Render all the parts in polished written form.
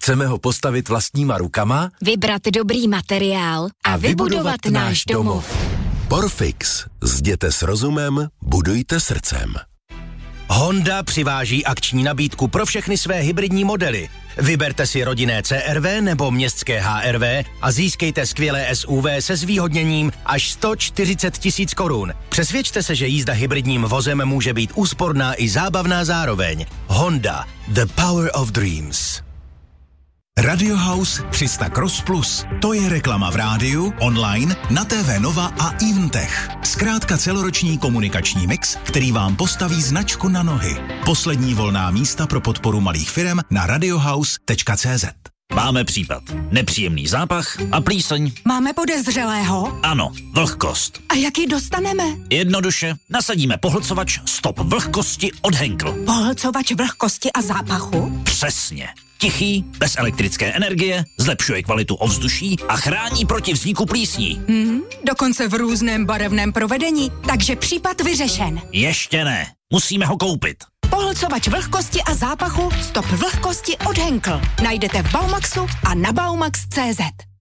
Chceme ho postavit vlastníma rukama, vybrat dobrý materiál a vybudovat náš domov. Porfix. Zděte s rozumem, budujte srdcem. Honda přiváží akční nabídku pro všechny své hybridní modely. Vyberte si rodinné CR-V nebo městské HR-V a získejte skvělé SUV se zvýhodněním až 140 000 korun. Přesvědčte se, že jízda hybridním vozem může být úsporná i zábavná zároveň. Honda. The power of dreams. Radio House 300 Cross Plus. To je reklama v rádiu, online, na TV Nova a Eventech. Zkrátka celoroční komunikační mix, který vám postaví značku na nohy. Poslední volná místa pro podporu malých firem na radiohouse.cz. Máme případ. Nepříjemný zápach a plíseň. Máme podezřelého? Ano, vlhkost. A jak ji dostaneme? Jednoduše, nasadíme pohlcovač Stop vlhkosti od Henkel. Pohlcovač vlhkosti a zápachu? Přesně. Tichý, bez elektrické energie, zlepšuje kvalitu ovzduší a chrání proti vzniku plísní. Dokonce v různém barevném provedení, takže případ vyřešen. Ještě ne. Musíme ho koupit. Pohlcovač vlhkosti a zápachu Stop vlhkosti od Henkel. Najdete v Baumaxu a na baumax.cz.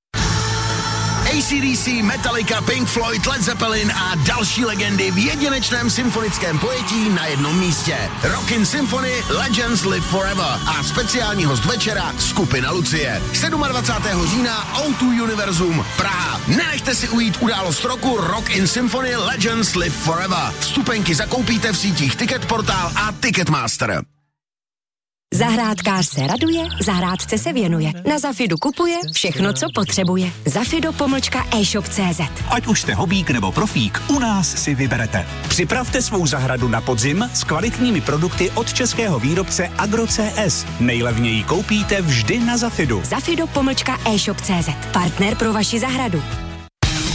AC/DC, Metallica, Pink Floyd, Led Zeppelin a další legendy v jedinečném symfonickém pojetí na jednom místě. Rockin' Symphony Legends Live Forever a speciální host večera skupina Lucie. 27. října O2 Univerzum Praha. Nenechte si ujít událost roku Rockin' Symphony Legends Live Forever. Vstupenky zakoupíte v sítích Ticketportal a Ticketmaster. Zahrádkář se raduje, zahrádce se věnuje. Na Zafidu kupuje všechno, co potřebuje. Zafido-e-shop.cz. Ať už jste hobík nebo profík, u nás si vyberete. Připravte svou zahradu na podzim s kvalitními produkty od českého výrobce Agro.cs. Nejlevněji koupíte vždy na Zafidu. Zafido-e-shop.cz. Partner pro vaši zahradu.